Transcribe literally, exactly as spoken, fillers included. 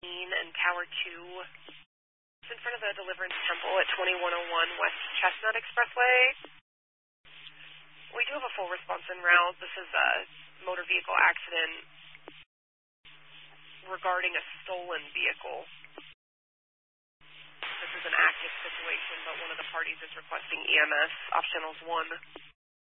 and Tower two. It's in front of the Deliverance Temple at twenty-one oh one West Chestnut Expressway. We do have a full response en route. This is a motor vehicle accident regarding a stolen vehicle. This is an active situation, but one of the parties is requesting E M S. Op channels one.